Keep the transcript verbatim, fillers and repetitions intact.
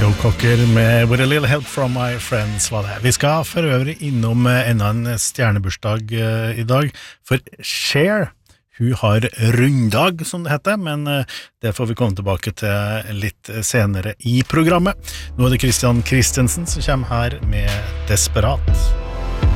Joe Cocker med With a Little Help From My Friends var det. Vi skal for øvrig innom enda en stjernebursdag uh, i dag, for Cher, hun har runddag som det heter, men uh, det får vi komme tilbake til litt senere i programmet. Nå er det Christian Christensen som kommer her med Desperat.